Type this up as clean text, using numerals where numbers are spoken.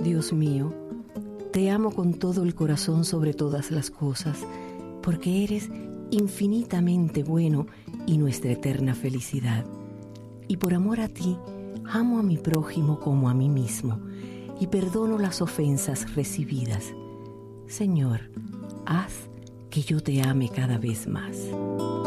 Dios mío, te amo con todo el corazón sobre todas las cosas, porque eres infinitamente bueno y nuestra eterna felicidad. Y por amor a ti, amo a mi prójimo como a mí mismo, y perdono las ofensas recibidas. Señor, haz que yo te ame cada vez más.